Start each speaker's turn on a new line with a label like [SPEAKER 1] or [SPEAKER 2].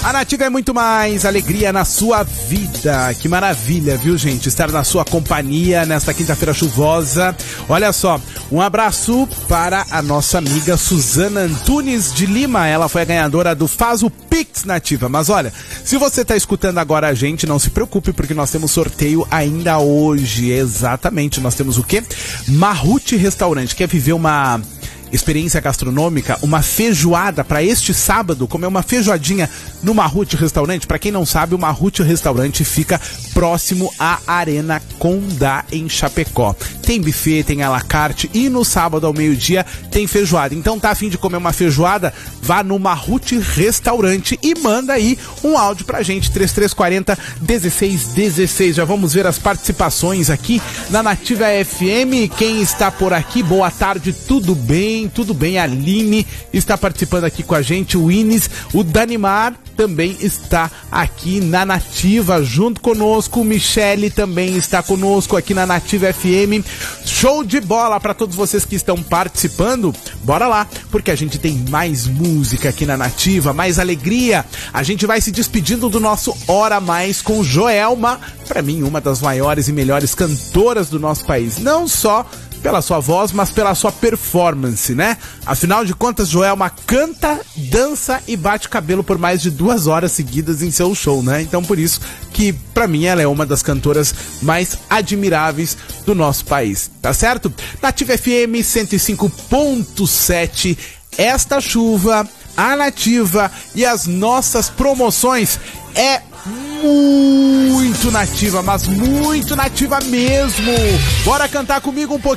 [SPEAKER 1] A Nativa é muito mais alegria na sua vida. Que maravilha, viu, gente? Estar na sua companhia nesta quinta-feira chuvosa. Olha só, um abraço para a nossa amiga Suzana Antunes de Lima. Ela foi a ganhadora do Faz o Pix Nativa. Mas olha, se você está escutando agora a gente, não se preocupe, porque nós temos sorteio ainda hoje. Exatamente, nós temos o quê? Marrute Restaurante. Quer viver uma experiência gastronômica, uma feijoada para este sábado, comer uma feijoadinha no Marrute Restaurante? Para quem não sabe, o Marrute Restaurante fica próximo à Arena Condá, em Chapecó. Tem buffet, tem à la carte e no sábado ao meio-dia tem feijoada. Então tá a fim de comer uma feijoada? Vá no Marrute Restaurante e manda aí um áudio pra gente, 3340-1616. Já vamos ver as participações aqui na Nativa FM. Quem está por aqui? Boa tarde, tudo bem? Tudo bem, a Aline está participando aqui com a gente, o Ines, o Danimar também está aqui na Nativa junto conosco, o Michele também está conosco aqui na Nativa FM. Show de bola para todos vocês que estão participando. Bora lá, porque a gente tem mais música aqui na Nativa, mais alegria. A gente vai se despedindo do nosso Hora Mais com Joelma, para mim uma das maiores e melhores cantoras do nosso país, não só pela sua voz, mas pela sua performance, né? Afinal de contas, Joelma canta, dança e bate cabelo por mais de 2 horas seguidas em seu show, né? Então, por isso que, pra mim, ela é uma das cantoras mais admiráveis do nosso país, tá certo? Nativa FM 105.7, esta chuva, a Nativa e as nossas promoções é muito nativa, mas muito nativa mesmo. Bora cantar comigo um pouquinho.